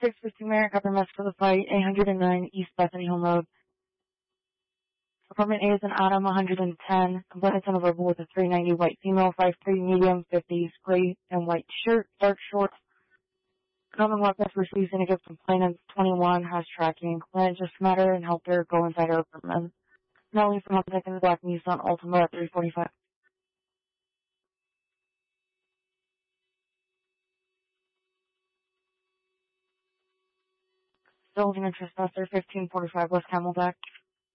650 Merrick, upper mess for the fight, 809 East Bethany Hill Road. Apartment A is an Adam, 110, completed son of a with a 390 white female, 5'3", medium, 50s, gray and white shirt, dark shorts. Commonwealth has received and against complainants, 21, has tracking. Complainant just met her and helped her go inside her apartment. Nelly from Uptech in the black Nissan Altima at 345. Still in interest, Buster, 1545 West Camelback.